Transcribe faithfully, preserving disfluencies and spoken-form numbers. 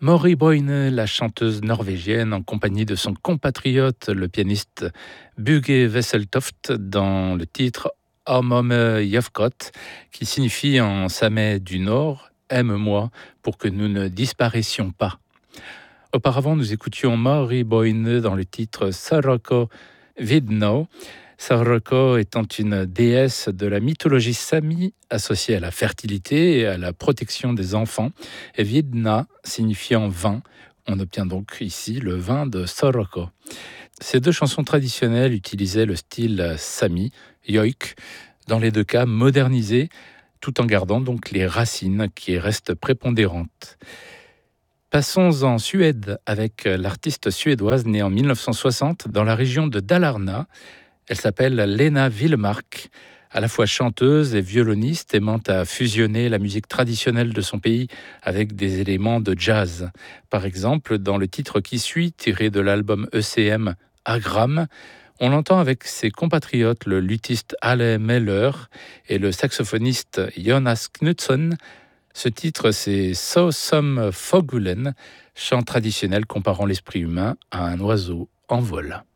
Maury Boine, la chanteuse norvégienne, en compagnie de son compatriote, le pianiste Bugge Wesseltoft, dans le titre Om Omme Jefgot, qui signifie en samais du Nord Aime-moi pour que nous ne disparaissions pas. Auparavant, nous écoutions Maury Boine dans le titre Saroko Vidno. Saroko étant une déesse de la mythologie sami associée à la fertilité et à la protection des enfants, et Vidna signifiant vin. On obtient donc ici le vin de Saroko. Ces deux chansons traditionnelles utilisaient le style sami, yoik, dans les deux cas modernisé, tout en gardant donc les racines qui restent prépondérantes. Passons en Suède avec l'artiste suédoise née en dix-neuf cent soixante dans la région de Dalarna. Elle s'appelle Lena Willemark, à la fois chanteuse et violoniste, aimant à fusionner la musique traditionnelle de son pays avec des éléments de jazz. Par exemple, dans le titre qui suit, tiré de l'album E C M Agram, on l'entend avec ses compatriotes, le luthiste Ale Meller et le saxophoniste Jonas Knutsson. Ce titre, c'est So Some Fogulen, chant traditionnel comparant l'esprit humain à un oiseau en vol.